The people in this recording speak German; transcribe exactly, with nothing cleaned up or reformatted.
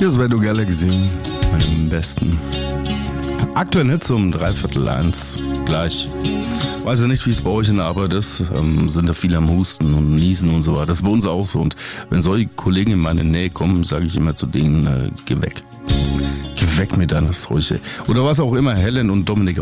Hier ist Radio Galaxy, am besten. Aktuell nicht so um dreiviertel eins, gleich. Weiß ja nicht, wie es bei euch in der Arbeit ist. Ähm, sind da viele am Husten und Niesen und so weiter. Das ist bei uns auch so. Und wenn solche Kollegen in meine Nähe kommen, sage ich immer zu denen, äh, geh weg. Geh weg mit deiner Seuche. Oder was auch immer Helen und Dominik